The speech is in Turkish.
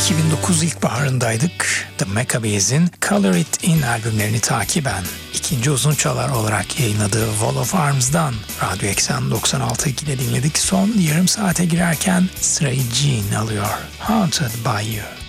2009 ilkbaharındaydık. The Maccabees'in Color It In albümlerini takiben ikinci uzun çalar olarak yayınladığı Wall of Arms'dan Radyo Eksen 96.2'de dinledik. Son yarım saate girerken sırayı Gene alıyor. Haunted by You.